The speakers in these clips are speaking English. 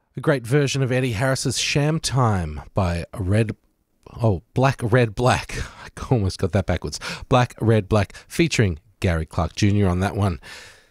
A great version of Eddie Harris's Sham Time by Black Red Black. I almost got that backwards. Black Red Black featuring Gary Clark Jr. on that one.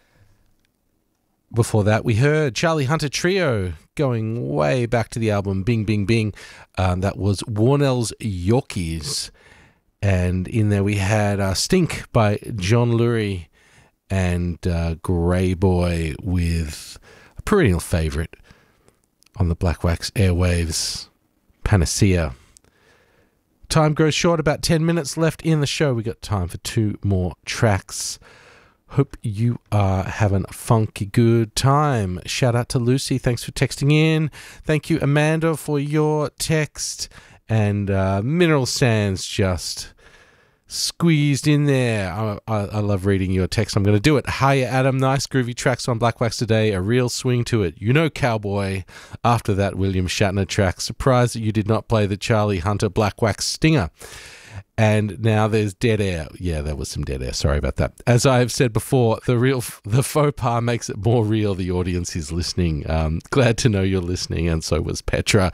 Before that, we heard Charlie Hunter Trio going way back to the album Bing Bing Bing. That was Warnell's Yorkies. And in there we had Stink by John Lurie and Grey Boy with a perennial favourite on the Black Wax airwaves, Panacea. Time grows short, about 10 minutes left in the show. We got time for two more tracks. Hope you are having a funky good time. Shout out to Lucy. Thanks for texting in. Thank you, Amanda, for your text. And Mineral Sands just squeezed in there. I love reading your text. I'm going to do it. Hiya, Adam. Nice groovy tracks on Black Wax today. A real swing to it. You know, Cowboy. After that, William Shatner track. Surprised that you did not play the Charlie Hunter Black Wax Stinger. And now there's Dead Air. Yeah, there was some Dead Air. Sorry about that. As I have said before, the faux pas makes it more real. The audience is listening. Glad to know you're listening, and so was Petra.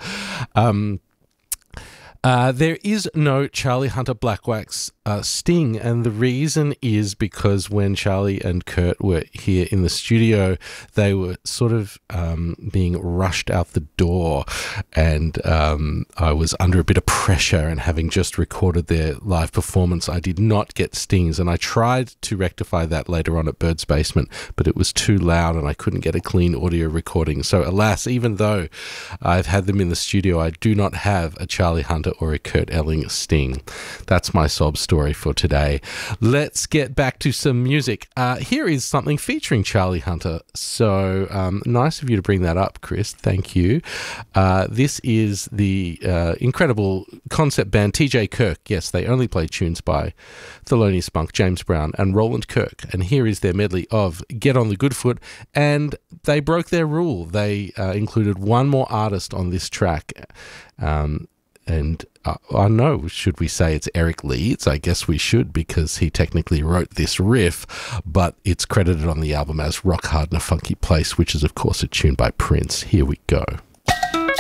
There is no Charlie Hunter Black Wax Sting, and the reason is because when Charlie and Kurt were here in the studio, they were sort of being rushed out the door, and I was under a bit of pressure, and having just recorded their live performance, I did not get stings, and I tried to rectify that later on at Bird's Basement, but it was too loud and I couldn't get a clean audio recording. So alas, even though I've had them in the studio, I do not have a Charlie Hunter or a Kurt Elling sting. That's my sob story for today. Let's get back to some music. Here is something featuring Charlie Hunter. So nice of you to bring that up, Chris. Thank you. This is the incredible concept band TJ Kirk. Yes, they only play tunes by Thelonious Monk, James Brown, and Roland Kirk. And here is their medley of Get on the Good Foot. And they broke their rule. They included one more artist on this track. And I know, should we say it's Eric Leeds? I guess we should, because he technically wrote this riff, but it's credited on the album as Rock Hard in a Funky Place, which is, of course, a tune by Prince. Here we go.